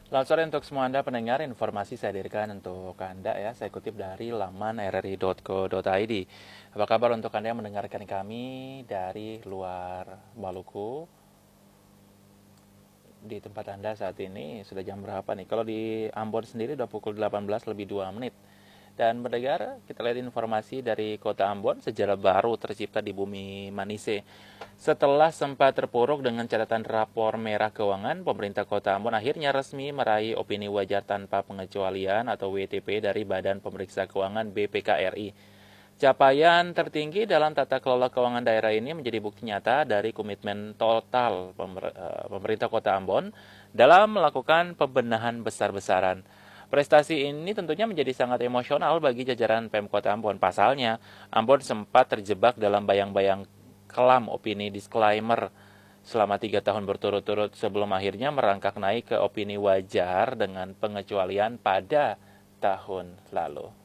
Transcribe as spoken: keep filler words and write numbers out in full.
Selamat sore untuk semua Anda pendengar, informasi saya hadirkan untuk Anda ya. Saya kutip dari laman r r i dot co dot i d. Apa kabar untuk Anda yang mendengarkan kami dari luar Maluku? Di tempat Anda saat ini sudah jam berapa nih? Kalau di Ambon sendiri udah pukul delapan belas lebih dua menit. Dan mendengar, kita lihat informasi dari kota Ambon, sejarah baru tercipta di bumi Manise. Setelah sempat terpuruk dengan catatan rapor merah keuangan, pemerintah kota Ambon akhirnya resmi meraih opini wajar tanpa pengecualian atau W T P dari Badan Pemeriksa Keuangan B P K R I. Capaian tertinggi dalam tata kelola keuangan daerah ini menjadi bukti nyata dari komitmen total pemerintah kota Ambon dalam melakukan pembenahan besar-besaran. Prestasi ini tentunya menjadi sangat emosional bagi jajaran Pemkot Ambon. Pasalnya, Ambon sempat terjebak dalam bayang-bayang kelam opini disclaimer selama tiga tahun berturut-turut sebelum akhirnya merangkak naik ke opini wajar dengan pengecualian pada tahun lalu.